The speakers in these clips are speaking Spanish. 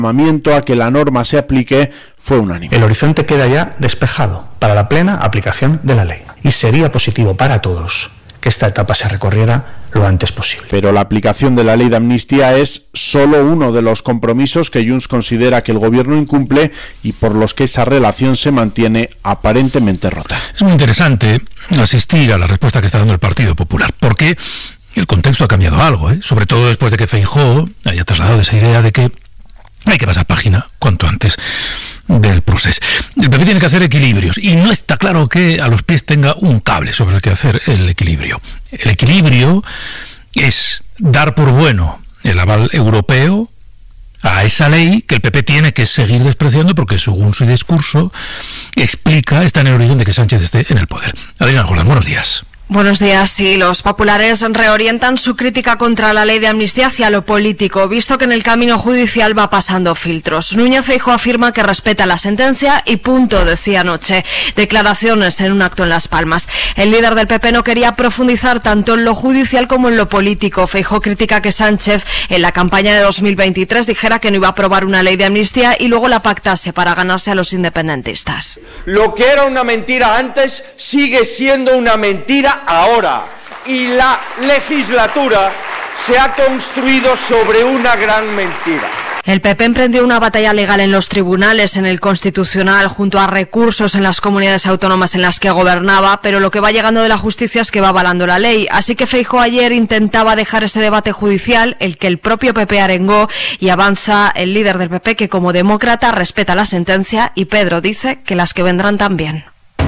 llamamiento a que la norma se aplique fue unánime. El horizonte queda ya despejado para la plena aplicación de la ley y sería positivo para todos que esta etapa se recorriera lo antes posible. Pero la aplicación de la ley de amnistía es solo uno de los compromisos que Junts considera que el gobierno incumple y por los que esa relación se mantiene aparentemente rota. Es muy interesante asistir a la respuesta que está dando el Partido Popular, porque el contexto ha cambiado algo, sobre todo después de que Feijóo haya trasladado esa idea de que hay que pasar página cuanto antes del proceso. El PP tiene que hacer equilibrios y no está claro que a los pies tenga un cable sobre el que hacer el equilibrio. El equilibrio es dar por bueno el aval europeo a esa ley que el PP tiene que seguir despreciando porque, según su discurso, está en el origen de que Sánchez esté en el poder. Adriana Jordán, buenos días. Buenos días. Sí, los populares reorientan su crítica contra la ley de amnistía hacia lo político, visto que en el camino judicial va pasando filtros. Núñez Feijóo afirma que respeta la sentencia y punto, decía anoche. Declaraciones en un acto en Las Palmas. El líder del PP no quería profundizar tanto en lo judicial como en lo político. Feijóo critica que Sánchez en la campaña de 2023 dijera que no iba a aprobar una ley de amnistía y luego la pactase para ganarse a los independentistas. Lo que era una mentira antes sigue siendo una mentira ahora, y la legislatura se ha construido sobre una gran mentira. El PP emprendió una batalla legal en los tribunales, en el Constitucional, junto a recursos en las comunidades autónomas en las que gobernaba, pero lo que va llegando de la justicia es que va avalando la ley. Así que Feijóo ayer intentaba dejar ese debate judicial, el que el propio PP arengó, y avanza el líder del PP que como demócrata respeta la sentencia y Pedro dice que las que vendrán también.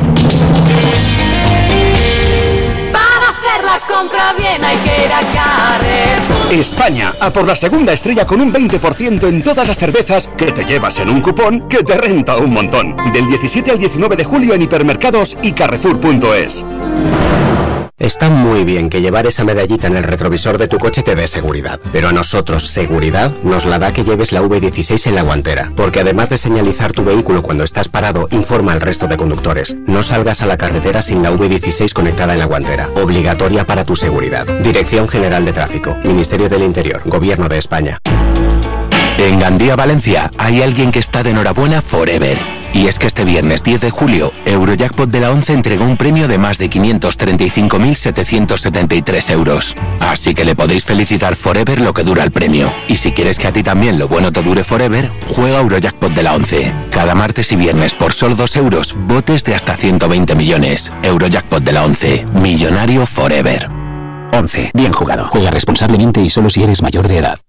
Compra bien, hay que ir a Carrefour. España, a por la segunda estrella con un 20% en todas las cervezas que te llevas en un cupón que te renta un montón. Del 17 al 19 de julio en hipermercados y carrefour.es. Está muy bien que llevar esa medallita en el retrovisor de tu coche te dé seguridad, pero a nosotros seguridad nos la da que lleves la V16 en la guantera, porque además de señalizar tu vehículo cuando estás parado, informa al resto de conductores. No salgas a la carretera sin la V16 conectada en la guantera, obligatoria para tu seguridad. Dirección General de Tráfico, Ministerio del Interior, Gobierno de España. En Gandía, Valencia, hay alguien que está de enhorabuena forever. Y es que este viernes 10 de julio, Eurojackpot de la 11 entregó un premio de más de 535.773 euros. Así que le podéis felicitar forever lo que dura el premio. Y si quieres que a ti también lo bueno te dure forever, juega Eurojackpot de la 11. Cada martes y viernes por solo 2 euros, botes de hasta 120 millones. Eurojackpot de la 11. Millonario forever. 11. Bien jugado. Juega responsablemente y solo si eres mayor de edad.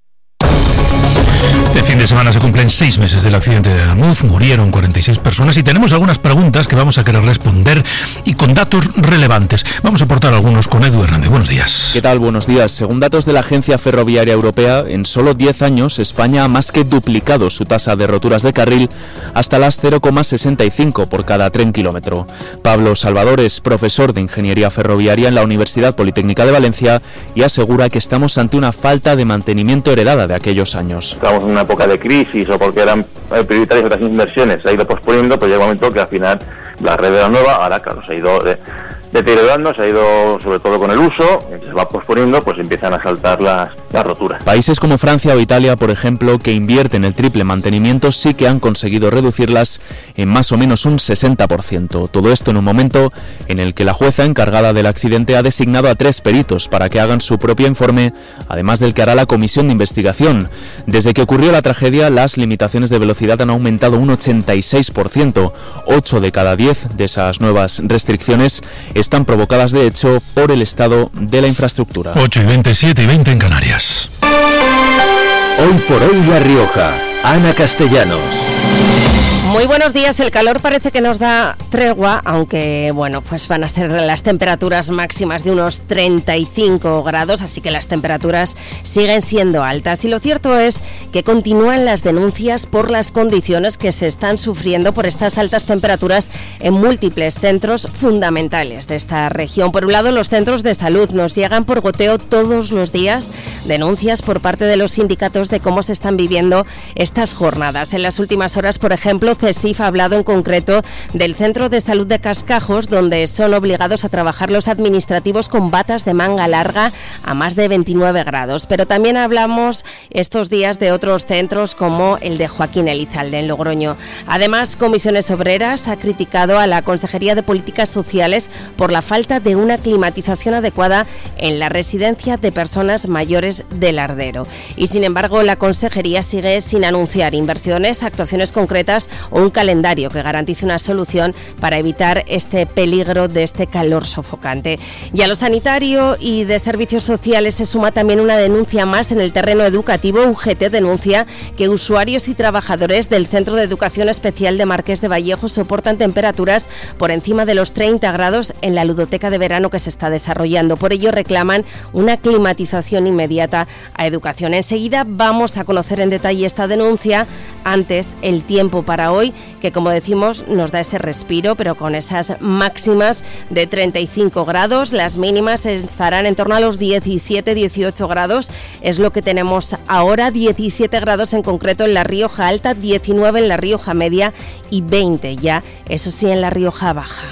Este fin de semana se cumplen 6 meses del accidente de Ademuz, murieron 46 personas y tenemos algunas preguntas que vamos a querer responder y con datos relevantes. Vamos a aportar algunos con Edu Hernández. Buenos días. ¿Qué tal? Buenos días. Según datos de la Agencia Ferroviaria Europea, en solo 10 años España ha más que duplicado su tasa de roturas de carril hasta las 0,65 por cada tren kilómetro. Pablo Salvador es profesor de Ingeniería Ferroviaria en la Universidad Politécnica de Valencia y asegura que estamos ante una falta de mantenimiento heredada de aquellos años. Estamos en una época de crisis o porque eran prioritarias otras inversiones, se ha ido posponiendo, pues llega un momento que al final la red era nueva, ahora claro, se ha ido deteriorando, se ha ido sobre todo con el uso, se va posponiendo, pues empiezan a saltar las roturas. Países como Francia o Italia, por ejemplo, que invierten el triple mantenimiento, sí que han conseguido reducirlas en más o menos un 60%. Todo esto en un momento en el que la jueza encargada del accidente ha designado a 3 peritos para que hagan su propio informe, además del que hará la comisión de investigación. Desde que ocurrió la tragedia, las limitaciones de velocidad han aumentado un 86%. 8 de cada 10 de esas nuevas restricciones están provocadas, de hecho, por el estado de la infraestructura. 8:20, 7:20 en Canarias. Hoy por hoy La Rioja. Ana Castellanos. Muy buenos días. El calor parece que nos da tregua, aunque bueno, pues van a ser las temperaturas máximas de unos 35 grados, así que las temperaturas siguen siendo altas. Y lo cierto es que continúan las denuncias por las condiciones que se están sufriendo por estas altas temperaturas en múltiples centros fundamentales de esta región. Por un lado, los centros de salud nos llegan por goteo todos los días denuncias por parte de los sindicatos de cómo se están viviendo estas jornadas. En las últimas horas, por ejemplo, CESIF ha hablado en concreto del Centro de Salud de Cascajos, donde son obligados a trabajar los administrativos con batas de manga larga a más de 29 grados. Pero también hablamos estos días de otros centros como el de Joaquín Elizalde en Logroño. Además, Comisiones Obreras ha criticado a la Consejería de Políticas Sociales por la falta de una climatización adecuada en la residencia de personas mayores de Lardero. Y sin embargo, la Consejería sigue sin anunciar inversiones, actuaciones concretas o un calendario que garantice una solución para evitar este peligro de este calor sofocante. Y a lo sanitario y de servicios sociales se suma también una denuncia más en el terreno educativo. UGT denuncia que usuarios y trabajadores del Centro de Educación Especial de Marqués de Vallejo soportan temperaturas por encima de los 30 grados en la ludoteca de verano que se está desarrollando. Por ello reclaman una climatización inmediata a educación. Enseguida vamos a conocer en detalle esta denuncia. Antes, el tiempo para hoy, que como decimos nos da ese respiro, pero con esas máximas de 35 grados. Las mínimas estarán en torno a los 17-18 grados. Es lo que tenemos ahora, 17 grados en concreto en La Rioja Alta, 19 en La Rioja Media y 20 ya, eso sí, en La Rioja Baja.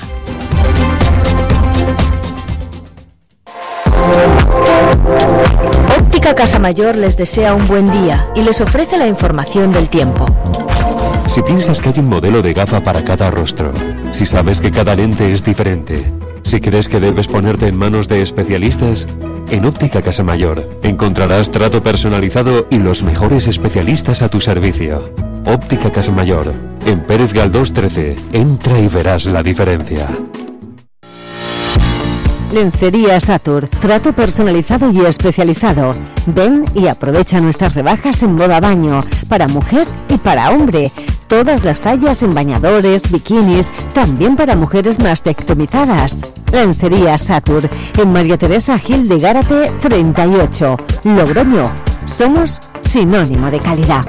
Óptica Casa Mayor les desea un buen día y les ofrece la información del tiempo. Si piensas que hay un modelo de gafa para cada rostro, si sabes que cada lente es diferente, si crees que debes ponerte en manos de especialistas, en Óptica Casa Mayor encontrarás trato personalizado y los mejores especialistas a tu servicio. Óptica Casa Mayor, en Pérez Galdós 13. Entra y verás la diferencia. Lencería Satur, trato personalizado y especializado. Ven y aprovecha nuestras rebajas en moda baño, para mujer y para hombre. Todas las tallas en bañadores, bikinis, también para mujeres mastectomizadas. Lencería Satur, en María Teresa Gil de Gárate 38, Logroño. Somos sinónimo de calidad.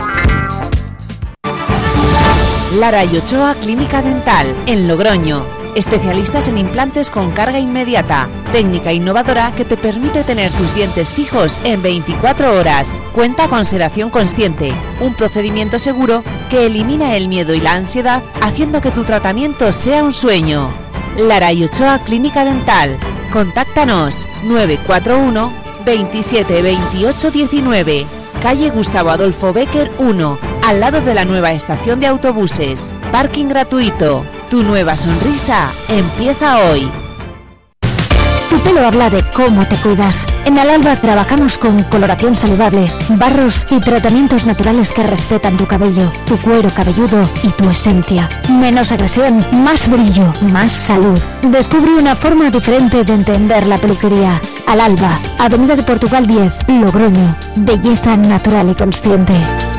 Lara y Ochoa Clínica Dental, en Logroño. Especialistas en implantes con carga inmediata. Técnica innovadora que te permite tener tus dientes fijos en 24 horas. Cuenta con sedación consciente, un procedimiento seguro que elimina el miedo y la ansiedad, haciendo que tu tratamiento sea un sueño. Lara y Ochoa Clínica Dental. Contáctanos 941 27 28 19. Calle Gustavo Adolfo Bécquer 1, al lado de la nueva estación de autobuses. Parking gratuito. Tu nueva sonrisa empieza hoy. Tu pelo habla de cómo te cuidas. En Alalba trabajamos con coloración saludable, barros y tratamientos naturales que respetan tu cabello, tu cuero cabelludo y tu esencia. Menos agresión, más brillo, más salud. Descubre una forma diferente de entender la peluquería. Alalba, Avenida de Portugal 10, Logroño. Belleza natural y consciente.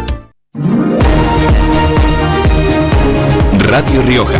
Radio Rioja.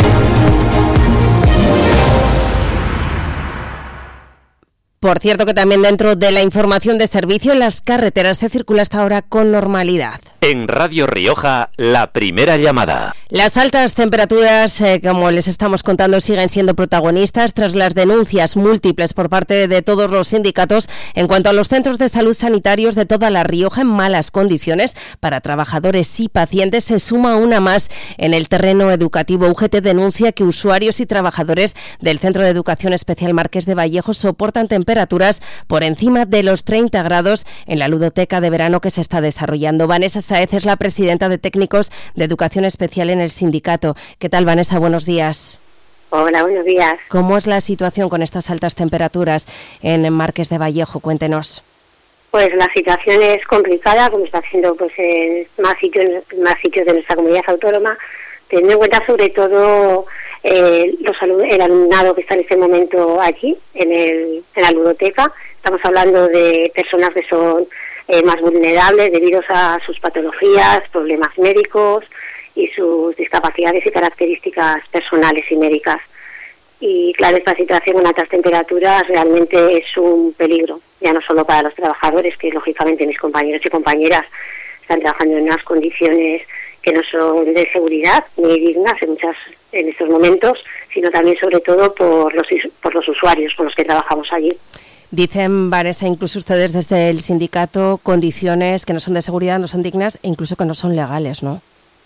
Por cierto que también dentro de la información de servicio en las carreteras se circula hasta ahora con normalidad. En Radio Rioja, la primera llamada. Las altas temperaturas, como les estamos contando, siguen siendo protagonistas tras las denuncias múltiples por parte de todos los sindicatos en cuanto a los centros de salud sanitarios de toda La Rioja en malas condiciones para trabajadores y pacientes. Se suma una más en el terreno educativo. UGT denuncia que usuarios y trabajadores del Centro de Educación Especial Marqués de Vallejo soportan temperaturas por encima de los 30 grados en la ludoteca de verano que se está desarrollando. Vanessa Sáez es la presidenta de técnicos de educación especial en el sindicato. ¿Qué tal, Vanessa? Buenos días. Hola, buenos días. ¿Cómo es la situación con estas altas temperaturas en Marqués de Vallejo? Cuéntenos. Pues la situación es complicada, como está haciendo pues en más sitios de nuestra comunidad autónoma, teniendo en cuenta sobre todo el alumnado que está en este momento allí, en la ludoteca. Estamos hablando de personas que son más vulnerables debido a sus patologías, problemas médicos y sus discapacidades y características personales y médicas. Y claro, esta situación con altas temperaturas realmente es un peligro, ya no solo para los trabajadores, que lógicamente mis compañeros y compañeras están trabajando en unas condiciones que no son de seguridad ni dignas en estos momentos, sino también sobre todo por los usuarios con los que trabajamos allí. Dicen, Vanessa, incluso ustedes desde el sindicato, condiciones que no son de seguridad, no son dignas e incluso que no son legales, ¿no?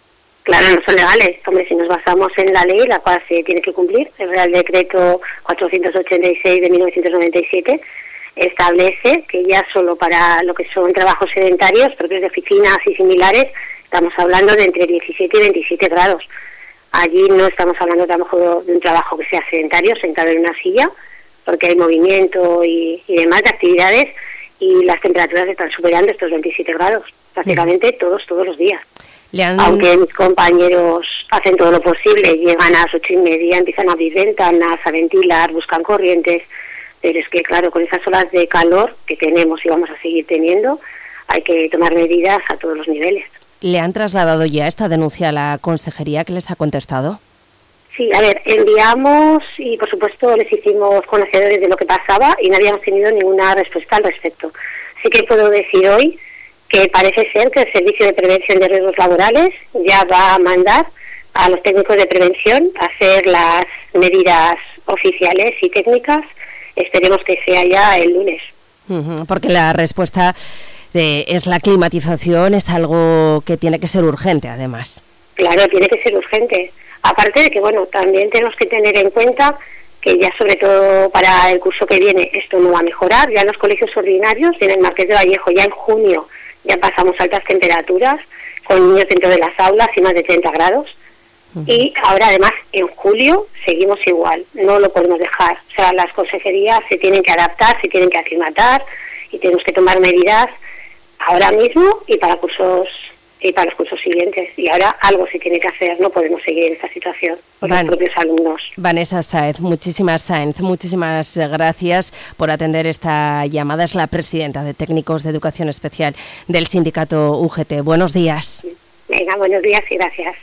Claro, no son legales. Hombre, si nos basamos en la ley, la cual se tiene que cumplir, el Real Decreto 486 de 1997 establece que ya solo para lo que son trabajos sedentarios, propios de oficinas y similares, estamos hablando de entre 17 y 27 grados. Allí no estamos hablando tampoco de un trabajo que sea sedentario, sentado en una silla, porque hay movimiento y demás de actividades, y las temperaturas están superando estos 27 grados, prácticamente todos los días. Aunque mis compañeros hacen todo lo posible, llegan a las 8:30, empiezan a abrir ventanas, a ventilar, buscan corrientes, pero es que claro, con esas olas de calor que tenemos y vamos a seguir teniendo, hay que tomar medidas a todos los niveles. ¿Le han trasladado ya esta denuncia a la consejería? ¿Qué les ha contestado? Sí, a ver, enviamos y por supuesto les hicimos conocedores de lo que pasaba y no habíamos tenido ninguna respuesta al respecto. Sí que puedo decir hoy que parece ser que el Servicio de Prevención de Riesgos Laborales ya va a mandar a los técnicos de prevención a hacer las medidas oficiales y técnicas. Esperemos que sea ya el lunes. Porque la respuesta es la climatización, es algo que tiene que ser urgente además. Claro, tiene que ser urgente. Aparte de que, bueno, también tenemos que tener en cuenta que ya sobre todo para el curso que viene esto no va a mejorar. Ya en los colegios ordinarios, en el Marqués de Vallejo, ya en junio ya pasamos altas temperaturas, con niños dentro de las aulas y más de 30 grados. Y ahora además en julio seguimos igual, no lo podemos dejar. O sea, las consejerías se tienen que adaptar, se tienen que aclimatar y tenemos que tomar medidas ahora mismo y para cursos y para los cursos siguientes. Y ahora algo se tiene que hacer, no podemos seguir en esta situación por los propios alumnos. Vanessa Sáenz, muchísimas gracias por atender esta llamada. Es la presidenta de Técnicos de Educación Especial del sindicato UGT. Buenos días. Venga, buenos días y gracias.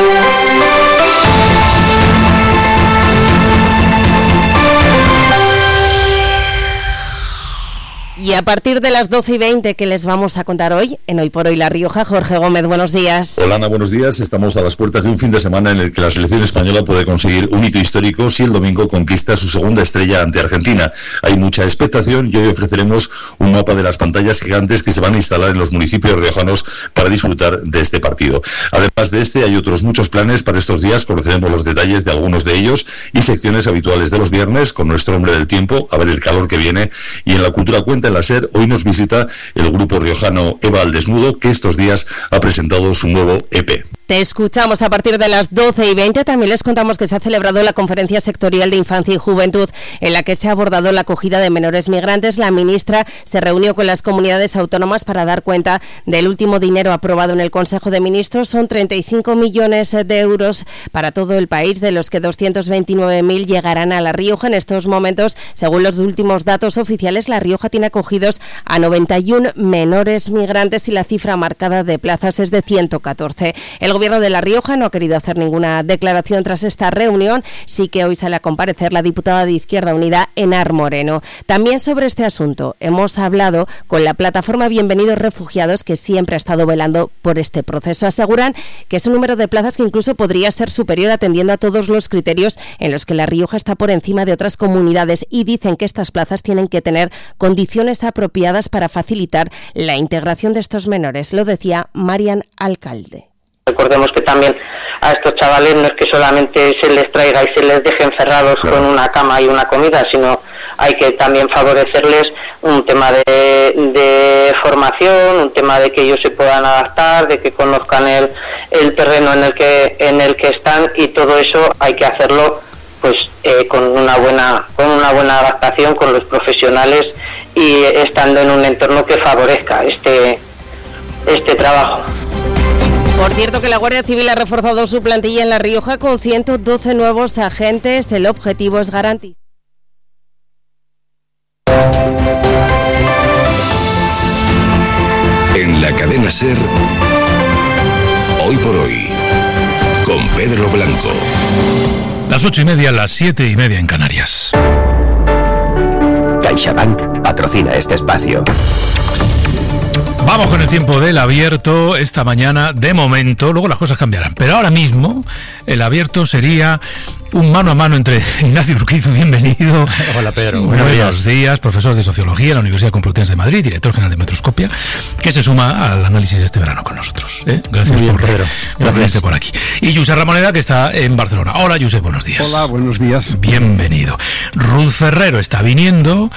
Y a partir de las 12:20 que les vamos a contar hoy, en Hoy por Hoy La Rioja, Jorge Gómez, buenos días. Hola Ana, buenos días. Estamos a las puertas de un fin de semana en el que la selección española puede conseguir un hito histórico si el domingo conquista su segunda estrella ante Argentina. Hay mucha expectación y hoy ofreceremos un mapa de las pantallas gigantes que se van a instalar en los municipios riojanos para disfrutar de este partido. Además de este, hay otros muchos planes para estos días. Conoceremos los detalles de algunos de ellos y secciones habituales de los viernes con nuestro hombre del tiempo, a ver el calor que viene. Y en la Cultura Cuenta, en la SER, hoy nos visita el grupo riojano Eva al Desnudo, que estos días ha presentado su nuevo EP. Te escuchamos a partir de las 12:20. También les contamos que se ha celebrado la Conferencia Sectorial de Infancia y Juventud, en la que se ha abordado la acogida de menores migrantes. La ministra se reunió con las comunidades autónomas para dar cuenta del último dinero aprobado en el Consejo de Ministros. Son 35 millones de euros para todo el país, de los que 229.000 llegarán a La Rioja. En estos momentos, según los últimos datos oficiales, La Rioja tiene acogidos a 91 menores migrantes y la cifra marcada de plazas es de 114. El Gobierno de La Rioja no ha querido hacer ninguna declaración tras esta reunión. Sí que hoy sale a comparecer la diputada de Izquierda Unida, Enar Moreno. También sobre este asunto hemos hablado con la plataforma Bienvenidos Refugiados, que siempre ha estado velando por este proceso. Aseguran que es un número de plazas que incluso podría ser superior atendiendo a todos los criterios en los que La Rioja está por encima de otras comunidades, y dicen que estas plazas tienen que tener condiciones apropiadas para facilitar la integración de estos menores. Lo decía Marian Alcalde. Recordemos que también a estos chavales no es que solamente se les traiga y se les deje encerrados con una cama y una comida, sino hay que también favorecerles un tema de formación, un tema de que ellos se puedan adaptar, de que conozcan el terreno en el que están, y todo eso hay que hacerlo pues con una buena adaptación con los profesionales y estando en un entorno que favorezca este trabajo. Por cierto, que la Guardia Civil ha reforzado su plantilla en La Rioja con 112 nuevos agentes. El objetivo es garantizar. En la cadena SER, Hoy por Hoy, con Pedro Blanco. Las 8:30, las 7:30 en Canarias. CaixaBank patrocina este espacio. Vamos con el tiempo del abierto esta mañana, de momento, luego las cosas cambiarán, pero ahora mismo el abierto sería un mano a mano entre Ignacio Urquizu, bienvenido. Hola Pedro, buenos días, profesor de Sociología en la Universidad Complutense de Madrid, director general de Metroscopia, que se suma al análisis este verano con nosotros. Gracias por venirte por aquí. Y Josep Ramoneda, que está en Barcelona. Hola Josep, buenos días. Hola, buenos días. Bienvenido. Ruth Ferrero está viniendo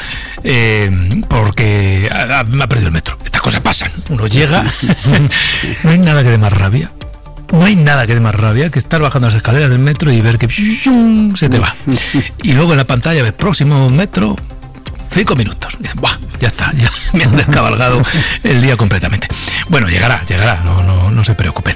porque ha perdido el metro. Estas cosas pasan. Uno llega, no hay nada que dé más rabia. No hay nada que dé más rabia que estar bajando las escaleras del metro y ver que se te va. Y luego en la pantalla ves próximo metro, 5 minutos. Y dices, ¡buah! Ya está, ya me han descabalgado el día completamente. Bueno, llegará, no se preocupen.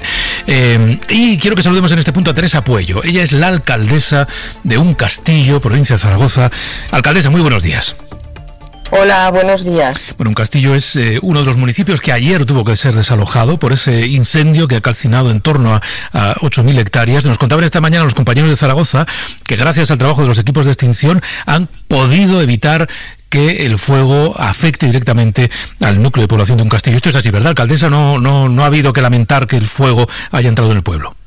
Y quiero que saludemos en este punto a Teresa Puello. Ella es la alcaldesa de un castillo, provincia de Zaragoza. Alcaldesa, muy buenos días. Hola, buenos días. Bueno, un castillo es uno de los municipios que ayer tuvo que ser desalojado por ese incendio que ha calcinado en torno a 8.000 hectáreas. Nos contaban esta mañana los compañeros de Zaragoza que gracias al trabajo de los equipos de extinción han podido evitar que el fuego afecte directamente al núcleo de población de un castillo. Esto es así, ¿verdad, alcaldesa? No ha habido que lamentar que el fuego haya entrado en el pueblo.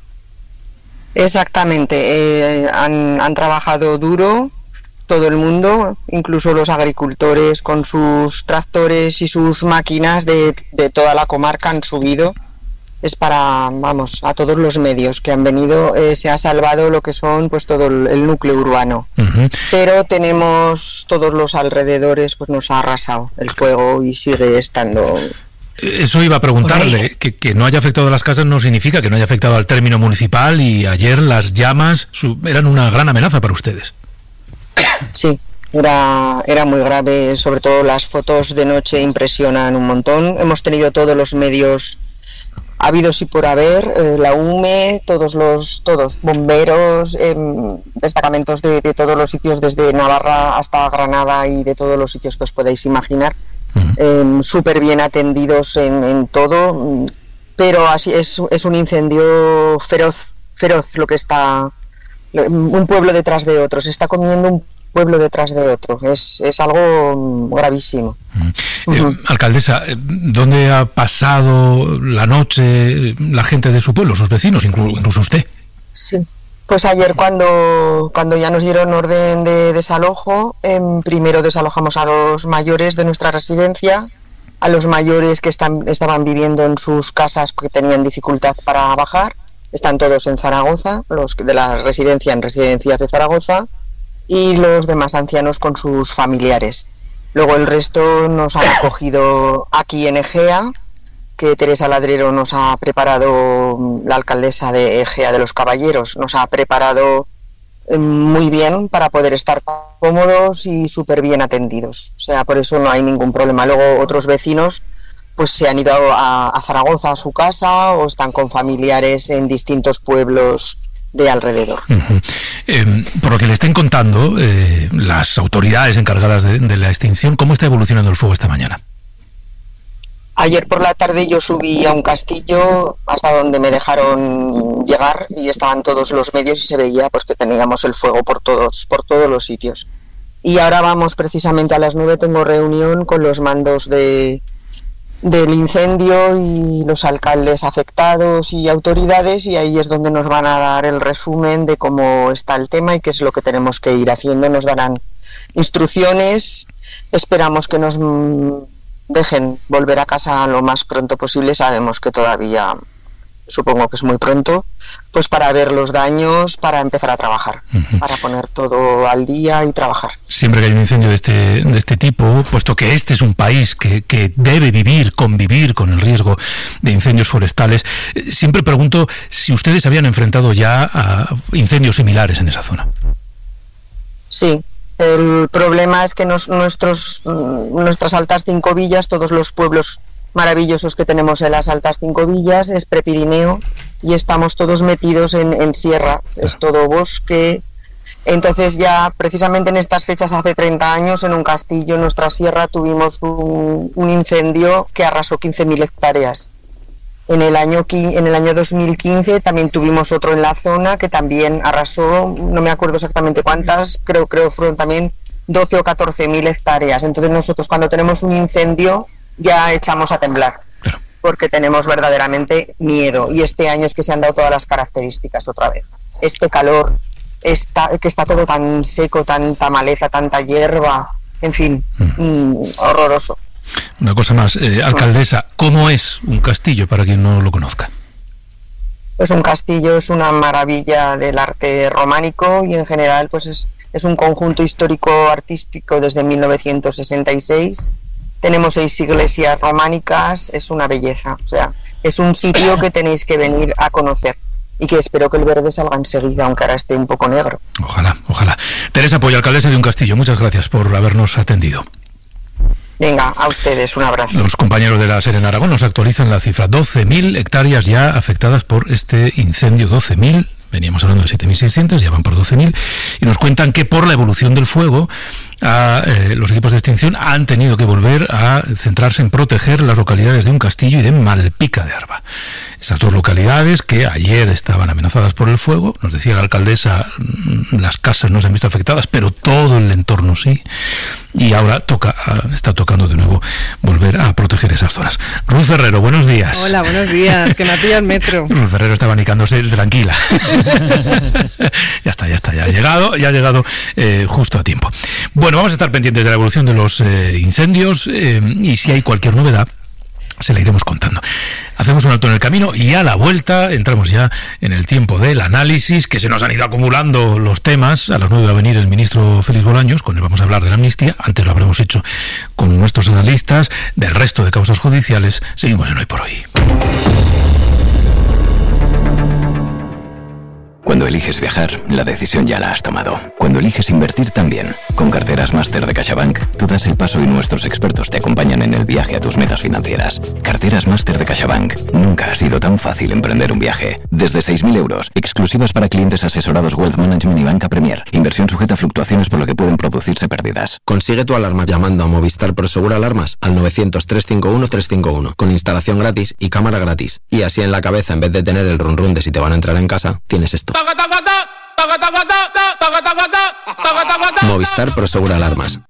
Exactamente. Han trabajado duro todo el mundo, incluso los agricultores con sus tractores y sus máquinas de toda la comarca han subido. Es para, a todos los medios que han venido, se ha salvado lo que son pues todo el núcleo urbano. Pero tenemos todos los alrededores, pues nos ha arrasado el fuego y sigue estando. Eso iba a preguntarle, que no haya afectado a las casas no significa que no haya afectado al término municipal, y ayer las llamas eran una gran amenaza para ustedes. Sí, era muy grave, sobre todo las fotos de noche impresionan un montón. Hemos tenido todos los medios habidos y por haber, la UME, todos bomberos, destacamentos de todos los sitios, desde Navarra hasta Granada y de todos los sitios que os podáis imaginar, súper bien atendidos en todo, pero así es un incendio feroz lo que está. Un pueblo detrás de otro, se está comiendo un pueblo detrás de otro, es algo gravísimo. Alcaldesa, ¿dónde ha pasado la noche la gente de su pueblo, sus vecinos, incluso usted? Sí, pues ayer cuando ya nos dieron orden de desalojo, primero desalojamos a los mayores de nuestra residencia, a los mayores que estaban viviendo en sus casas que tenían dificultad para bajar. Están todos en Zaragoza, los de la residencia en residencias de Zaragoza, y los demás ancianos con sus familiares. Luego el resto nos han acogido aquí en Egea, que Teresa Ladrero nos ha preparado, la alcaldesa de Egea de los Caballeros, nos ha preparado muy bien para poder estar cómodos y súper bien atendidos. O sea, por eso no hay ningún problema. Luego otros vecinos pues se han ido a Zaragoza, a su casa, o están con familiares en distintos pueblos de alrededor. Por lo que le estén contando las autoridades encargadas de la extinción, ¿cómo está evolucionando el fuego esta mañana? Ayer por la tarde yo subí a un castillo hasta donde me dejaron llegar y estaban todos los medios y se veía pues que teníamos el fuego por todos los sitios. Y ahora vamos precisamente a las 9, tengo reunión con los mandos del incendio y los alcaldes afectados y autoridades, y ahí es donde nos van a dar el resumen de cómo está el tema y qué es lo que tenemos que ir haciendo. Nos darán instrucciones, esperamos que nos dejen volver a casa lo más pronto posible. Sabemos que todavía, supongo que es muy pronto, pues para ver los daños, para empezar a trabajar, para poner todo al día y trabajar. Siempre que hay un incendio de este tipo, puesto que este es un país que debe convivir con el riesgo de incendios forestales, siempre pregunto si ustedes habían enfrentado ya a incendios similares en esa zona. Sí. El problema es que nuestras altas 5 villas, todos los pueblos maravillosos que tenemos en las altas 5 villas, es Prepirineo, y estamos todos metidos en sierra, es todo bosque. Entonces ya precisamente en estas fechas hace 30 años en un castillo en nuestra sierra tuvimos un incendio que arrasó 15.000 hectáreas. En el año 2015 también tuvimos otro en la zona que también arrasó, no me acuerdo exactamente cuántas, creo fueron también 12 o 14.000 hectáreas. Entonces nosotros cuando tenemos un incendio ya echamos a temblar, porque tenemos verdaderamente miedo. Y este año es que se han dado todas las características otra vez. Este calor que está todo tan seco, tanta maleza, tanta hierba, en fin, horroroso. Una cosa más, alcaldesa, ¿cómo es un castillo para quien no lo conozca? Pues un castillo es una maravilla del arte románico y en general pues es un conjunto histórico-artístico desde 1966. Tenemos 6 iglesias románicas, es una belleza, o sea, es un sitio que tenéis que venir a conocer y que espero que el verde salga enseguida, aunque ahora esté un poco negro. Ojalá, ojalá. Teresa Pollo, alcaldesa de un castillo, muchas gracias por habernos atendido. Venga, a ustedes, un abrazo. Los compañeros de la SER en Aragón nos actualizan la cifra, 12.000 hectáreas ya afectadas por este incendio, 12.000. Veníamos hablando de 7.600, ya van por 12.000, y nos cuentan que por la evolución del fuego los equipos de extinción han tenido que volver a centrarse en proteger las localidades de Un Castillo y de Malpica de Arba. Esas dos localidades que ayer estaban amenazadas por el fuego, nos decía la alcaldesa, las casas no se han visto afectadas, pero todo el entorno sí, y ahora está tocando de nuevo volver a proteger esas zonas. Ruth Ferrero, buenos días. Hola, buenos días, que me pilla el metro. Ruth Ferrero está abanicándose, tranquila. Ya ha llegado justo a tiempo. Bueno, vamos a estar pendientes de la evolución de los incendios y si hay cualquier novedad se la iremos contando. Hacemos un alto en el camino y a la vuelta entramos ya en el tiempo del análisis, que se nos han ido acumulando los temas. A las 9 va a venir el ministro Félix Bolaños, con él vamos a hablar de la amnistía. Antes lo habremos hecho con nuestros analistas del resto de causas judiciales. Seguimos en Hoy por Hoy. Cuando eliges viajar, la decisión ya la has tomado. Cuando eliges invertir también. Con Carteras Máster de CaixaBank, tú das el paso y nuestros expertos te acompañan en el viaje a tus metas financieras. Carteras Máster de CaixaBank. Nunca ha sido tan fácil emprender un viaje. Desde 6.000 euros, exclusivas para clientes asesorados Wealth Management y Banca Premier. Inversión sujeta a fluctuaciones por lo que pueden producirse pérdidas. Consigue tu alarma llamando a Movistar Prosegur Alarmas al 900-351-351, con instalación gratis y cámara gratis. Y así en la cabeza, en vez de tener el run run de si te van a entrar en casa, tienes esto. Movistar Prosegur Alarmas.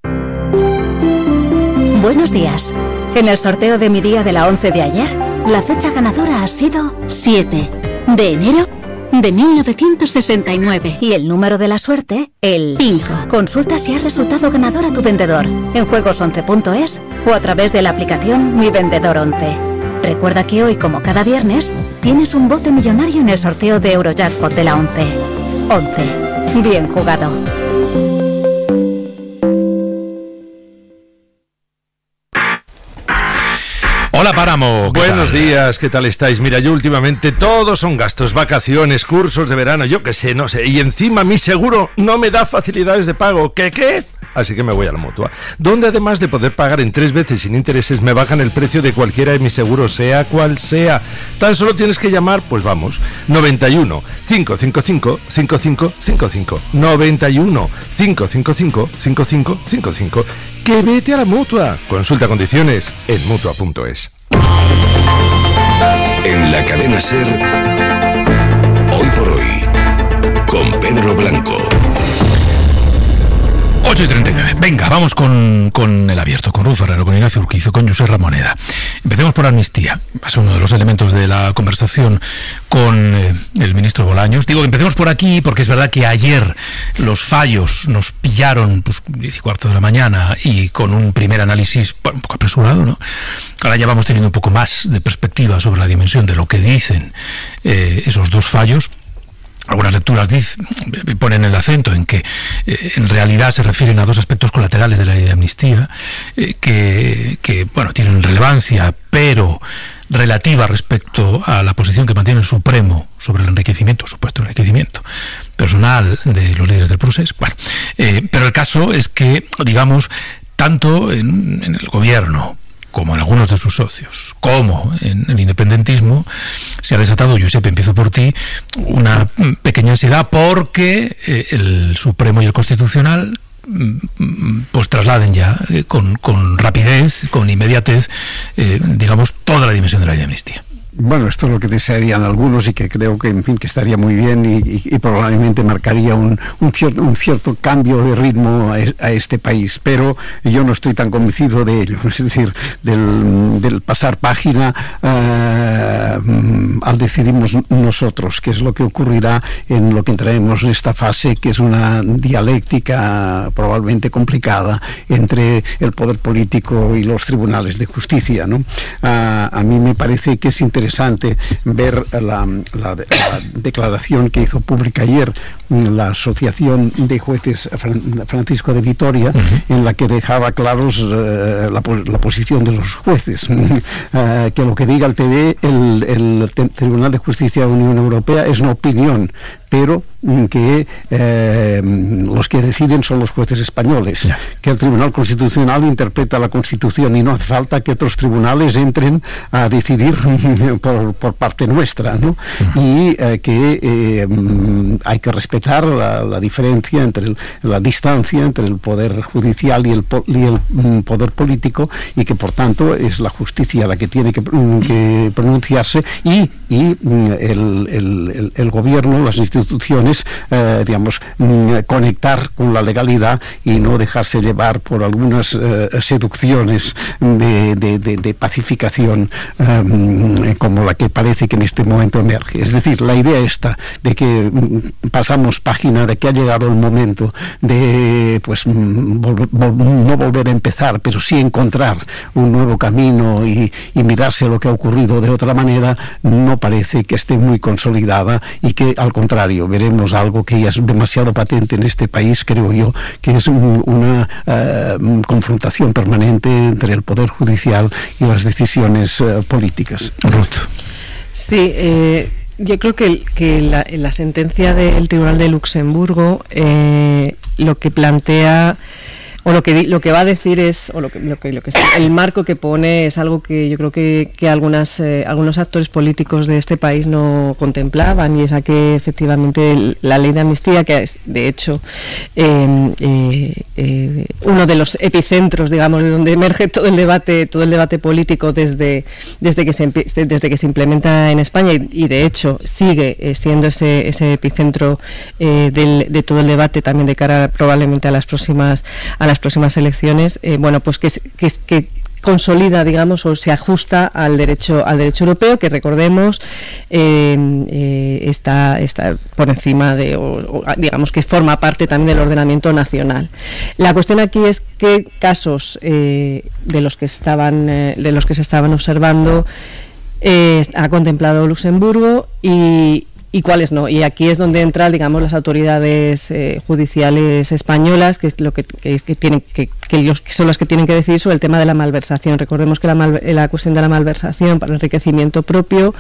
Buenos días. En el sorteo de mi día de la 11 de ayer, la fecha ganadora ha sido 7 de enero de 1969. Y el número de la suerte, el 5. Consulta si has resultado ganador a tu vendedor en juegos11.es o a través de la aplicación Mi Vendedor 11. Recuerda que hoy, como cada viernes, tienes un bote millonario en el sorteo de Eurojackpot de la 11. 11. Bien jugado. Hola Páramo. Buenos días, ¿qué tal estáis? Mira, yo últimamente todos son gastos, vacaciones, cursos de verano, yo qué sé, no sé. Y encima mi seguro no me da facilidades de pago. ¿Qué? Así que me voy a la Mutua, donde además de poder pagar en 3 veces sin intereses, me bajan el precio de cualquiera de mis seguros, sea cual sea. Tan solo tienes que llamar, pues vamos, 91 555 5555. 91 555 5555. Que vete a la Mutua. Consulta condiciones en Mutua.es. En la cadena SER, Hoy por Hoy, con Pedro Blanco. 8:39. Venga, vamos con el abierto, con Ruth Ferrero, con Ignacio Urquizo, con José Ramoneda. Empecemos por amnistía. Va a ser uno de los elementos de la conversación con el ministro Bolaños. Digo que empecemos por aquí porque es verdad que ayer los fallos nos pillaron 10:15 de la mañana y con un primer análisis un poco apresurado, ¿no? Ahora ya vamos teniendo un poco más de perspectiva sobre la dimensión de lo que dicen esos dos fallos. Algunas lecturas ponen el acento en que en realidad se refieren a dos aspectos colaterales de la ley de amnistía que tienen relevancia, pero relativa respecto a la posición que mantiene el Supremo sobre el supuesto enriquecimiento personal de los líderes del procés. Pero el caso es que, digamos, tanto en el gobierno como en algunos de sus socios, como en el independentismo, se ha desatado, Josep, empiezo por ti, una pequeña ansiedad porque el Supremo y el Constitucional pues trasladen ya con rapidez, con inmediatez, digamos, toda la dimensión de la ley de amnistía. Bueno, esto es lo que desearían algunos y que creo que, en fin, que estaría muy bien y probablemente marcaría un cierto cambio de ritmo a este país, pero yo no estoy tan convencido de ello, es decir, del pasar página al decidimos nosotros, que es lo que ocurrirá en lo que entraremos en esta fase, que es una dialéctica probablemente complicada entre el poder político y los tribunales de justicia, ¿no? A mí me parece que es interesante ver la declaración que hizo pública ayer la Asociación de Jueces Francisco de Vitoria, en la que dejaba claros la posición de los jueces, que lo que diga el Tribunal de Justicia de la Unión Europea es una opinión, pero que los que deciden son los jueces españoles, que el Tribunal Constitucional interpreta la Constitución y no hace falta que otros tribunales entren a decidir por parte nuestra, ¿no? Y que hay que respetar la diferencia entre la distancia entre el poder judicial y el poder político, y que por tanto es la justicia la que tiene que pronunciarse y el gobierno, las instituciones, digamos, conectar con la legalidad y no dejarse llevar por algunas seducciones de pacificación como la que parece que en este momento emerge. Es decir, la idea esta de que pasamos página, de que ha llegado el momento de pues no volver a empezar, pero sí encontrar un nuevo camino y mirarse lo que ha ocurrido de otra manera, no parece que esté muy consolidada, y que al contrario veremos algo que ya es demasiado patente en este país, creo yo, que es una confrontación permanente entre el Poder Judicial y las decisiones políticas. Ruth. Sí, yo creo que la sentencia del Tribunal de Luxemburgo lo que plantea, o lo que va a decir es, o lo que el marco que pone es algo que yo creo que algunos actores políticos de este país no contemplaban, y es a que efectivamente la ley de amnistía, que es de hecho uno de los epicentros, digamos, de donde emerge todo el debate político desde que se implementa en España, y de hecho sigue siendo ese epicentro de todo el debate también de cara probablemente a las próximas elecciones, bueno, pues que consolida, digamos, o se ajusta al derecho europeo, que recordemos está por encima de, o digamos que forma parte también del ordenamiento nacional. La cuestión aquí es qué casos de los que se estaban observando ha contemplado Luxemburgo y cuáles no, y aquí es donde entran, digamos, las autoridades judiciales españolas, que es lo que son las que tienen que decidir sobre el tema de la malversación. Recordemos que la cuestión de la malversación para enriquecimiento propio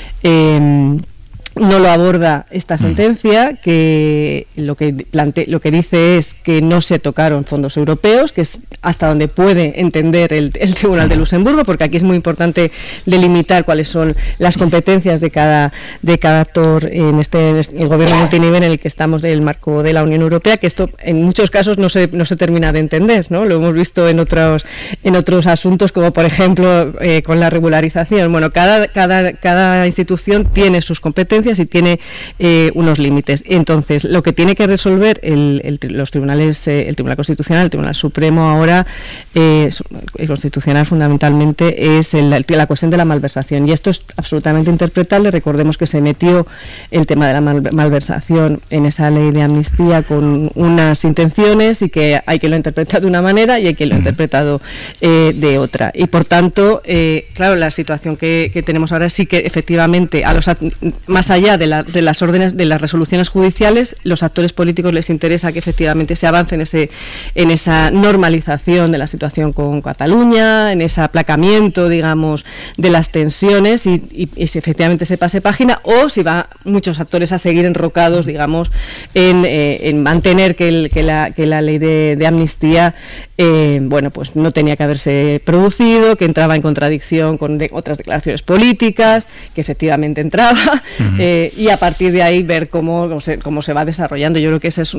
no lo aborda esta sentencia, que lo que dice es que no se tocaron fondos europeos, que es hasta donde puede entender el Tribunal de Luxemburgo, porque aquí es muy importante delimitar cuáles son las competencias de cada actor en el gobierno multinivel en el que estamos, del marco de la Unión Europea, que esto en muchos casos no se termina de entender, ¿no? Lo hemos visto en otros asuntos, como por ejemplo con la regularización. Bueno, cada institución tiene sus competencias y tiene unos límites. Entonces, lo que tiene que resolver los tribunales, el Tribunal Constitucional, el Tribunal Supremo ahora, el Constitucional fundamentalmente, es la cuestión de la malversación. Y esto es absolutamente interpretable. Recordemos que se metió el tema de la malversación en esa ley de amnistía con unas intenciones, y que hay que lo interpretar de una manera y hay que lo interpretado de otra. Y por tanto, claro, la situación que tenemos ahora sí que efectivamente más allá de las órdenes, de las resoluciones judiciales, los actores políticos les interesa que efectivamente se avance en esa normalización de la situación con Cataluña, en ese aplacamiento, digamos, de las tensiones, y si efectivamente se pase página, o si va muchos actores a seguir enrocados, digamos, en mantener que la ley de amnistía bueno, pues no tenía que haberse producido, que entraba en contradicción con otras declaraciones políticas, que efectivamente entraba, y a partir de ahí ver cómo se va desarrollando. Yo creo que ese es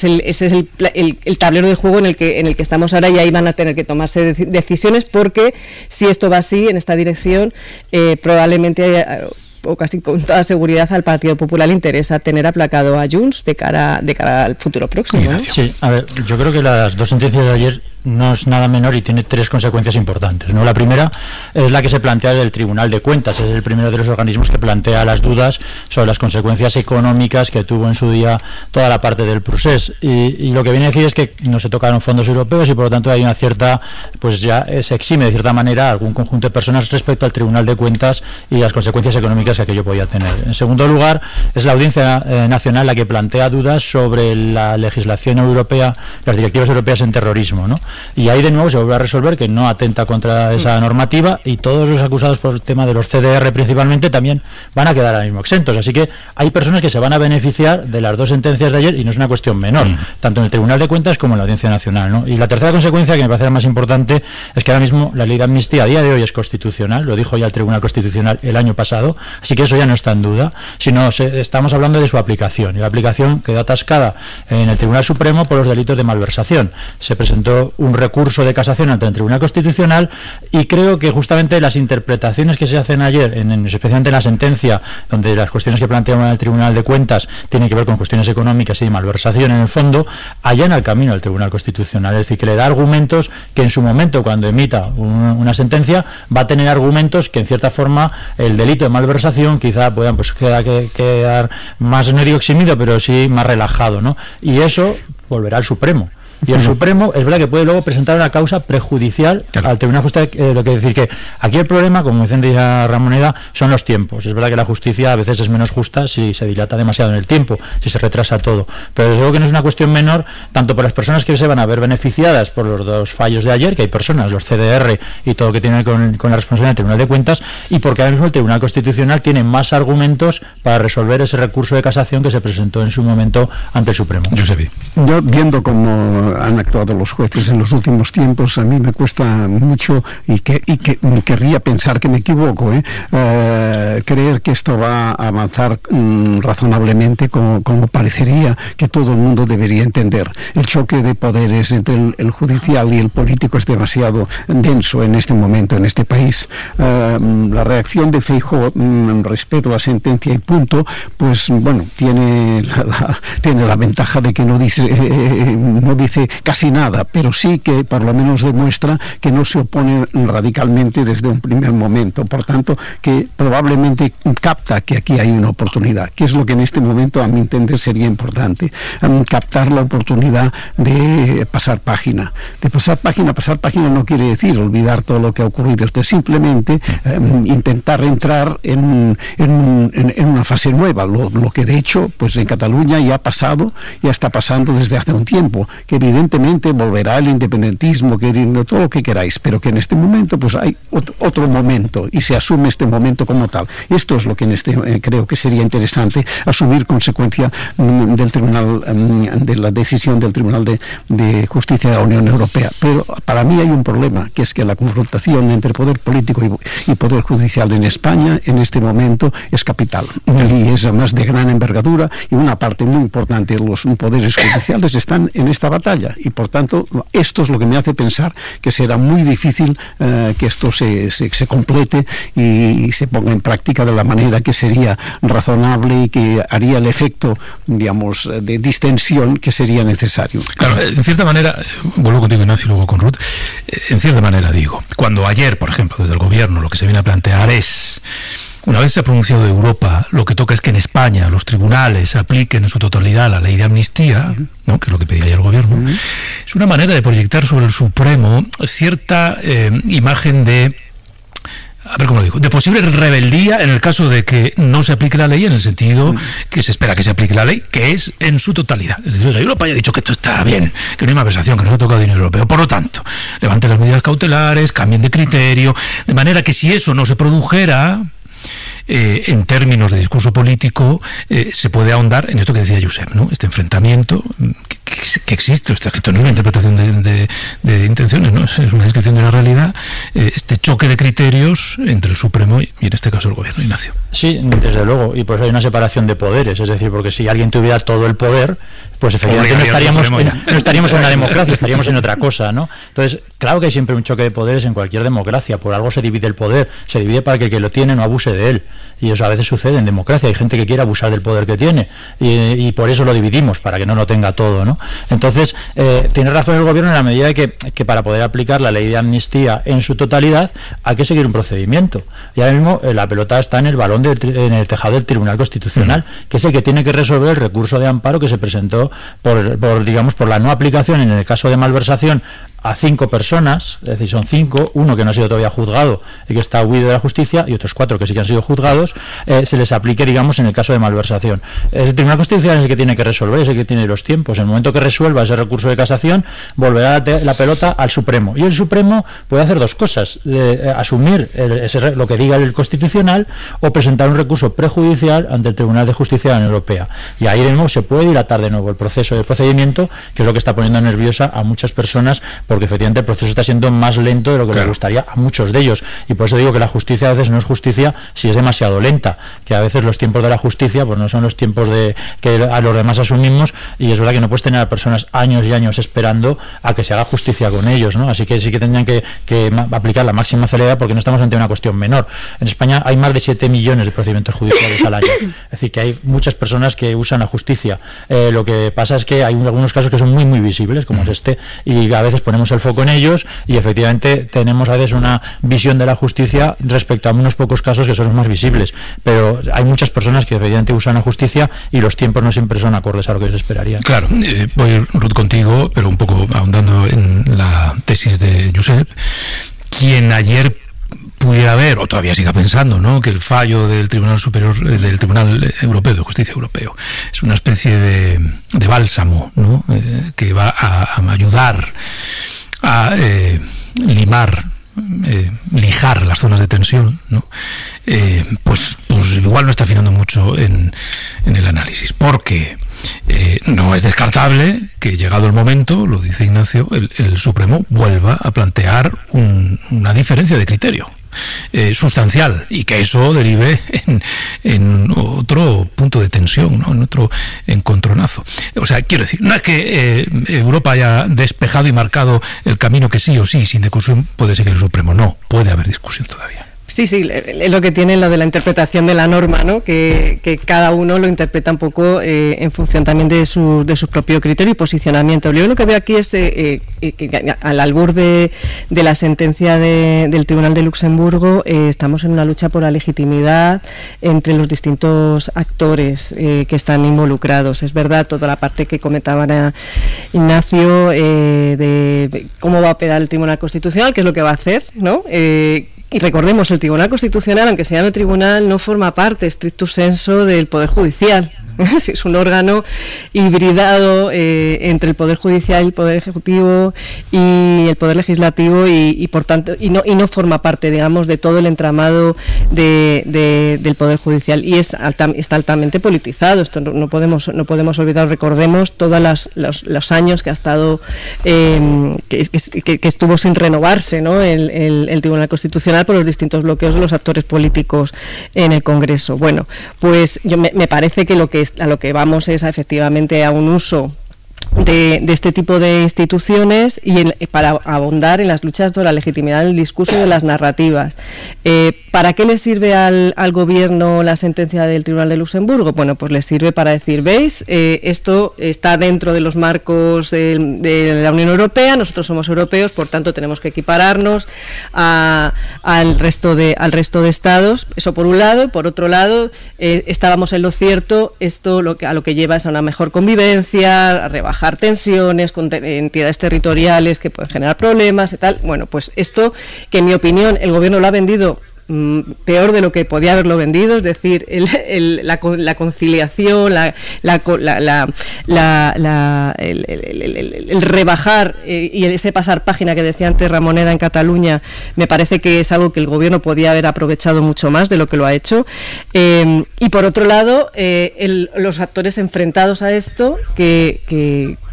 el tablero de juego en el que estamos ahora, y ahí van a tener que tomarse decisiones, porque si esto va así, en esta dirección, probablemente o casi con toda seguridad al Partido Popular le interesa tener aplacado a Junts de cara al futuro próximo, ¿no? Sí, a ver, yo creo que las dos sentencias de ayer no es nada menor y tiene tres consecuencias importantes, ¿no? La primera es la que se plantea del Tribunal de Cuentas, es el primero de los organismos que plantea las dudas sobre las consecuencias económicas que tuvo en su día toda la parte del procés, y lo que viene a decir es que no se tocaron fondos europeos y por lo tanto hay una cierta, pues ya se exime de cierta manera algún conjunto de personas respecto al Tribunal de Cuentas y las consecuencias económicas que aquello podía tener. En segundo lugar, es la Audiencia Nacional la que plantea dudas sobre la legislación europea, las directivas europeas en terrorismo, ¿no? Y ahí de nuevo se vuelve a resolver que no atenta contra esa normativa, y todos los acusados por el tema de los CDR principalmente también van a quedar ahora mismo exentos. Así que hay personas que se van a beneficiar de las dos sentencias de ayer, y no es una cuestión menor, tanto en el Tribunal de Cuentas como en la Audiencia Nacional, ¿no? Y la tercera consecuencia, que me parece la más importante, es que ahora mismo la ley de amnistía a día de hoy es constitucional, lo dijo ya el Tribunal Constitucional el año pasado, así que eso ya no está en duda, sino estamos hablando de su aplicación, y la aplicación quedó atascada en el Tribunal Supremo por los delitos de malversación. Se presentó un recurso de casación ante el Tribunal Constitucional, y creo que justamente las interpretaciones que se hacen ayer, especialmente en la sentencia, donde las cuestiones que planteaba el Tribunal de Cuentas tienen que ver con cuestiones económicas y de malversación en el fondo, allana el camino al Tribunal Constitucional, es decir, que le da argumentos que en su momento, cuando emita una sentencia, va a tener argumentos que en cierta forma el delito de malversación quizá puedan quedar más, no digo eximido, pero sí más relajado, ¿no? Y eso volverá al Supremo. Y el Supremo es verdad que puede luego presentar una causa prejudicial al Tribunal de Justicia, lo que decir que aquí el problema, como decía Ramoneda, son los tiempos. Es verdad que la justicia a veces es menos justa si se dilata demasiado en el tiempo, si se retrasa todo, pero desde luego que no es una cuestión menor, tanto por las personas que se van a ver beneficiadas por los dos fallos de ayer, que hay personas, los CDR y todo lo que tiene con la responsabilidad del Tribunal de Cuentas, y porque ahora mismo el Tribunal Constitucional tiene más argumentos para resolver ese recurso de casación que se presentó en su momento ante el Supremo. Yo, viendo cómo han actuado los jueces en los últimos tiempos, a mí me cuesta mucho, y querría pensar que me equivoco, creer que esto va a avanzar razonablemente como parecería que todo el mundo debería entender. El choque de poderes entre el judicial y el político es demasiado denso en este momento, en este país. La reacción de Feijóo respecto a la sentencia y punto, pues bueno, tiene la ventaja de que no dice casi nada, pero sí que por lo menos demuestra que no se opone radicalmente desde un primer momento, por tanto que probablemente capta que aquí hay una oportunidad, que es lo que en este momento a mi entender sería importante, captar la oportunidad de pasar página. Pasar página no quiere decir olvidar todo lo que ha ocurrido, esto es simplemente intentar entrar en una fase nueva, lo que de hecho pues en Cataluña ya ha pasado, ya está pasando desde hace un tiempo, que evidentemente volverá el independentismo, todo lo que queráis, pero que en este momento pues hay otro momento y se asume este momento como tal. Esto es lo que creo que sería interesante asumir consecuencia del tribunal, de la decisión del Tribunal de Justicia de la Unión Europea. Pero para mí hay un problema, que es que la confrontación entre poder político y poder judicial en España en este momento es capital, y es además de gran envergadura, y una parte muy importante de los poderes judiciales están en esta batalla, y por tanto esto es lo que me hace pensar que será muy difícil que esto se complete y se ponga en práctica de la manera que sería razonable y que haría el efecto, digamos, de distensión que sería necesario. Claro, en cierta manera, vuelvo contigo, Ignacio, y luego con Ruth, en cierta manera digo, cuando ayer, por ejemplo, desde el gobierno lo que se viene a plantear es, una vez se ha pronunciado Europa, lo que toca es que en España los tribunales apliquen en su totalidad la ley de amnistía, ¿no?, que es lo que pedía ayer el gobierno, es una manera de proyectar sobre el Supremo cierta imagen de, a ver cómo lo digo, de posible rebeldía en el caso de que no se aplique la ley, en el sentido que se espera que se aplique la ley, que es en su totalidad. Es decir, Europa ya ha dicho que esto está bien, que no hay malversación, que no se ha tocado dinero europeo. Por lo tanto, levanten las medidas cautelares, cambien de criterio, de manera que si eso no se produjera, en términos de discurso político, se puede ahondar en esto que decía Josep, ¿no?, este enfrentamiento que que existe, esto no es una interpretación de intenciones, ¿no? Es una descripción de la realidad, este choque de criterios entre el Supremo y en este caso el Gobierno. Ignacio. Sí, desde luego, y por eso hay una separación de poderes, es decir, porque si alguien tuviera todo el poder, pues efectivamente no estaríamos en una democracia, estaríamos en otra cosa, ¿no? Entonces, claro que hay siempre un choque de poderes en cualquier democracia, por algo se divide el poder, se divide para que el que lo tiene no abuse de él, y eso a veces sucede en democracia, hay gente que quiere abusar del poder que tiene, y por eso lo dividimos, para que no lo tenga todo, ¿no? Entonces, tiene razón el Gobierno en la medida de que para poder aplicar la ley de amnistía en su totalidad hay que seguir un procedimiento, y ahora mismo la pelota está en el tejado del Tribunal Constitucional, que es el que tiene que resolver el recurso de amparo que se presentó por la no aplicación en el caso de malversación a 5 personas, es decir, son 5, uno que no ha sido todavía juzgado y que está huido de la justicia, y otros 4 que sí que han sido juzgados, se les aplique, digamos, en el caso de malversación. El Tribunal Constitucional es el que tiene que resolver, es el que tiene los tiempos. En el momento que resuelva ese recurso de casación, volverá la pelota al Supremo. Y el Supremo puede hacer dos cosas, asumir lo que diga el Constitucional o presentar un recurso prejudicial ante el Tribunal de Justicia de la Unión Europea. Y ahí de nuevo se puede dilatar de nuevo el proceso y el procedimiento, que es lo que está poniendo nerviosa a muchas personas, porque efectivamente el proceso está siendo más lento de lo que les gustaría a muchos de ellos, y por eso digo que la justicia a veces no es justicia si es demasiado lenta, que a veces los tiempos de la justicia pues no son los tiempos que a los demás asumimos, y es verdad que no puedes tener a personas años y años esperando a que se haga justicia con ellos, ¿no? Así que sí que tendrían que aplicar la máxima celeridad, porque no estamos ante una cuestión menor. En España hay más de 7 millones de procedimientos judiciales al año, es decir, que hay muchas personas que usan la justicia. Lo que pasa es que hay algunos casos que son muy muy visibles, como es este, y a veces ponemos el foco en ellos, y efectivamente tenemos a veces una visión de la justicia respecto a unos pocos casos que son los más visibles, pero hay muchas personas que efectivamente usan la justicia y los tiempos no siempre son acordes a lo que se esperaría. Claro, voy, Ruth, contigo, pero un poco ahondando en la tesis de Josep, quien ayer pudiera ver, o todavía siga pensando, ¿no?, que el fallo del Tribunal Superior, del Tribunal Europeo de Justicia Europeo, es una especie de bálsamo, ¿no?, que va a ayudar a lijar las zonas de tensión, ¿no? Pues igual no está afinando mucho en el análisis, porque no es descartable que, llegado el momento, lo dice Ignacio, el Supremo vuelva a plantear una diferencia de criterio sustancial, y que eso derive en otro punto de tensión, ¿no?, en otro encontronazo. O sea, quiero decir, no es que Europa haya despejado y marcado el camino que sí o sí, sin discusión, puede seguir el Supremo. No, puede haber discusión todavía. Sí, es lo que tiene lo de la interpretación de la norma, ¿no?, que cada uno lo interpreta un poco en función también de su propio criterio y posicionamiento. Yo lo que veo aquí es que al albur de la sentencia del Tribunal de Luxemburgo estamos en una lucha por la legitimidad entre los distintos actores que están involucrados. Es verdad, toda la parte que comentaban Ignacio de cómo va a operar el Tribunal Constitucional, qué es lo que va a hacer, ¿no? Y recordemos, el Tribunal Constitucional, aunque se llame tribunal, no forma parte, stricto sensu, del Poder Judicial. Es un órgano hibridado entre el Poder Judicial, el Poder Ejecutivo y el Poder Legislativo, y por tanto no forma parte, digamos, de todo el entramado del Poder Judicial, y está altamente politizado. Esto no podemos olvidar. Recordemos todos los años que ha estado que estuvo sin renovarse, ¿no?, el Tribunal Constitucional por los distintos bloqueos de los actores políticos en el Congreso. Bueno, pues me parece que a lo que vamos es efectivamente a un uso de este tipo de instituciones para abondar en las luchas por la legitimidad del discurso y de las narrativas. ¿Para qué le sirve al Gobierno la sentencia del Tribunal de Luxemburgo? Bueno, pues le sirve para decir, ¿veis? Esto está dentro de los marcos de la Unión Europea, nosotros somos europeos, por tanto tenemos que equipararnos al resto de estados. Eso por un lado. Y por otro lado, estábamos en lo cierto. Esto a lo que lleva es a una mejor convivencia, a rebajar tensiones con entidades territoriales que pueden generar problemas y tal. Bueno, pues esto, que en mi opinión el Gobierno lo ha vendido peor de lo que podía haberlo vendido, es decir, la conciliación, el rebajar y ese pasar página que decía antes Ramoneda en Cataluña, me parece que es algo que el Gobierno podía haber aprovechado mucho más de lo que lo ha hecho. Y por otro lado, los actores enfrentados a esto, que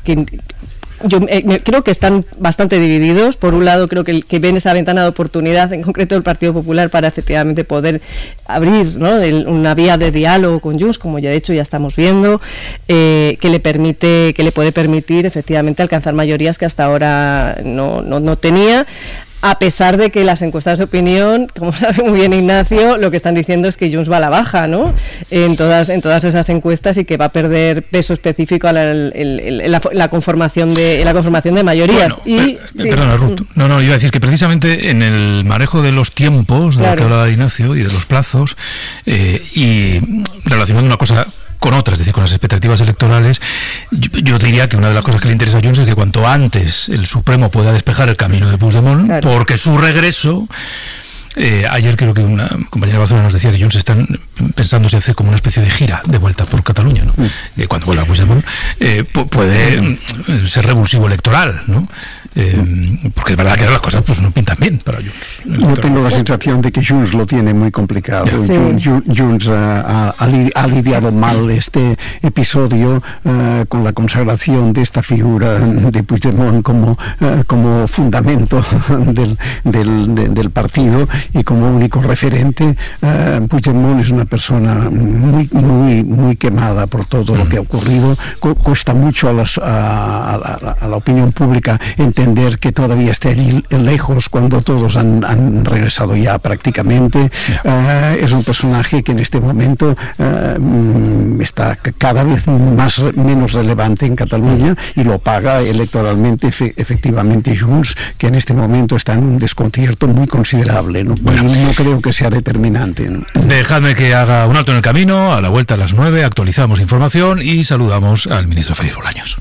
yo creo que están bastante divididos. Por un lado, creo que ven esa ventana de oportunidad, en concreto el Partido Popular, para efectivamente poder abrir, ¿no?, una vía de diálogo con Junts, como ya de hecho ya estamos viendo, que le puede permitir efectivamente alcanzar mayorías que hasta ahora no tenía. A pesar de que las encuestas de opinión, como sabe muy bien Ignacio, lo que están diciendo es que Junts va a la baja, ¿no?, en todas esas encuestas, y que va a perder peso específico en la conformación de mayorías. Bueno, perdona, Ruth. No, iba a decir que precisamente en el manejo de los tiempos, de lo que hablaba Ignacio, y de los plazos, y relacionando una cosa con otras, es decir, con las expectativas electorales, yo diría que una de las cosas que le interesa a Junts es que cuanto antes el Supremo pueda despejar el camino de Puigdemont, porque su regreso... ayer creo que una compañera de Barcelona nos decía que Junts están pensando si hacer como una especie de gira de vuelta por Cataluña, ¿no? Cuando vuelva a Puigdemont puede ser revulsivo electoral, ¿no? Porque es verdad que las cosas pues no pintan bien para Junts. Yo tengo la sensación de que Junts lo tiene muy complicado. Sí. Junts ha lidiado mal este episodio con la consagración de esta figura de Puigdemont como fundamento del partido y como único referente. Puigdemont es una persona muy quemada por todo lo que ha ocurrido. Cuesta mucho a la opinión pública entender que todavía esté allí lejos cuando todos han regresado ya prácticamente. Es un personaje que en este momento está cada vez menos relevante en Cataluña, y lo paga electoralmente efectivamente Junts, que en este momento está en un desconcierto muy considerable, ¿no? Bueno, no creo que sea determinante, ¿no? Dejadme que haga un alto en el camino. A la vuelta a las 9 actualizamos información y saludamos al ministro Félix Bolaños.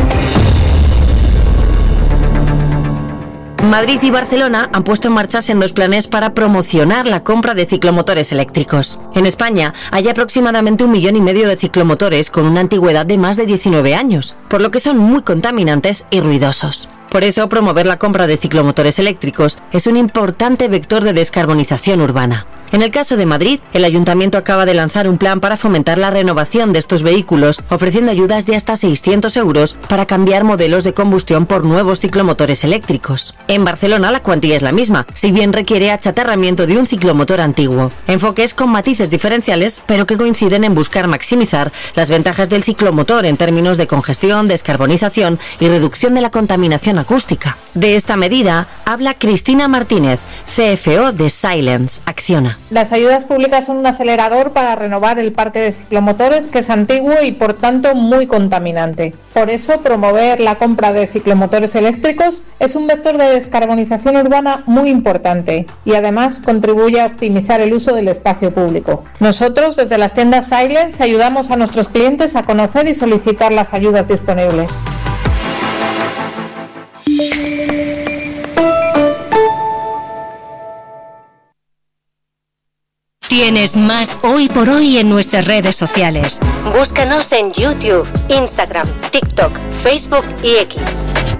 Madrid y Barcelona han puesto en marcha sendos planes para promocionar la compra de ciclomotores eléctricos. En España hay aproximadamente 1,5 millones de ciclomotores con una antigüedad de más de 19 años, por lo que son muy contaminantes y ruidosos. Por eso, promover la compra de ciclomotores eléctricos es un importante vector de descarbonización urbana. En el caso de Madrid, el Ayuntamiento acaba de lanzar un plan para fomentar la renovación de estos vehículos, ofreciendo ayudas de hasta 600 euros para cambiar modelos de combustión por nuevos ciclomotores eléctricos. En Barcelona la cuantía es la misma, si bien requiere achatarramiento de un ciclomotor antiguo. Enfoques con matices diferenciales, pero que coinciden en buscar maximizar las ventajas del ciclomotor en términos de congestión, descarbonización y reducción de la contaminación acústica. De esta medida habla Cristina Martínez, CFO de Silence, Acciona. Las ayudas públicas son un acelerador para renovar el parque de ciclomotores, que es antiguo y por tanto muy contaminante. Por eso, promover la compra de ciclomotores eléctricos es un vector de descarbonización urbana muy importante y además contribuye a optimizar el uso del espacio público. Nosotros, desde las tiendas Silence, ayudamos a nuestros clientes a conocer y solicitar las ayudas disponibles. Tienes más Hoy por Hoy en nuestras redes sociales. Búscanos en YouTube, Instagram, TikTok, Facebook y X.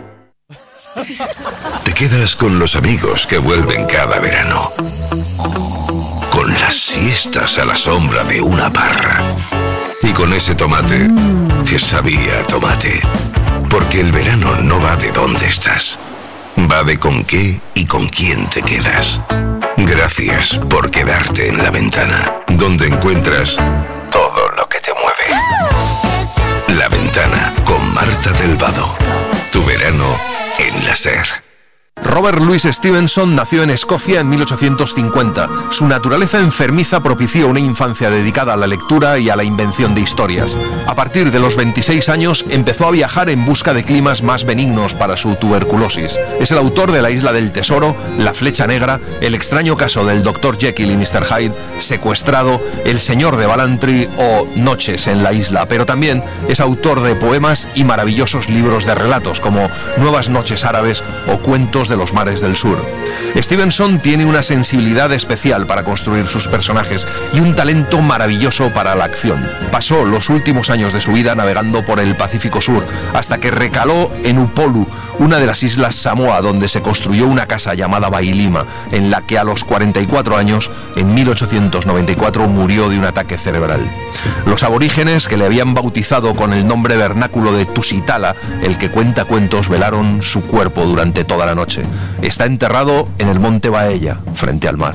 Te quedas con los amigos que vuelven cada verano, con las siestas a la sombra de una parra y con ese tomate que sabía a tomate. Porque el verano no va de dónde estás, va de con qué y con quién te quedas. Gracias por quedarte en La Ventana, donde encuentras todo lo que te mueve. La Ventana, con Marta del Vado. Tu verano en la SER. Robert Louis Stevenson nació en Escocia en 1850. Su naturaleza enfermiza propició una infancia dedicada a la lectura y a la invención de historias. A partir de los 26 años empezó a viajar en busca de climas más benignos para su tuberculosis. Es el autor de La Isla del Tesoro, La Flecha Negra, El extraño caso del Dr. Jekyll y Mr. Hyde, Secuestrado, El Señor de Balantry o Noches en la Isla, pero también es autor de poemas y maravillosos libros de relatos como Nuevas Noches Árabes o Cuentos de de los mares del sur. Stevenson tiene una sensibilidad especial para construir sus personajes y un talento maravilloso para la acción. Pasó los últimos años de su vida navegando por el Pacífico Sur, hasta que recaló en Upolu, una de las islas Samoa, donde se construyó una casa llamada Bailima, en la que a los 44 años, en 1894, murió de un ataque cerebral. Los aborígenes, que le habían bautizado con el nombre vernáculo de Tusitala, el que cuenta cuentos, velaron su cuerpo durante toda la noche. Está enterrado en el monte Baella, frente al mar.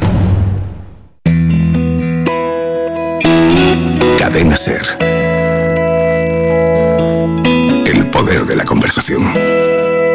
Cadena SER. El poder de la conversación.